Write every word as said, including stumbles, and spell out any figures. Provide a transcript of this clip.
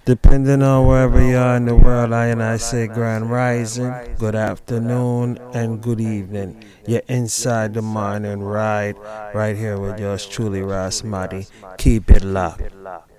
Depending on wherever you are in the world, I and I say grand rising, good afternoon, and good evening. You're inside the morning ride, right here with yours truly, Ras Madi. Keep it locked.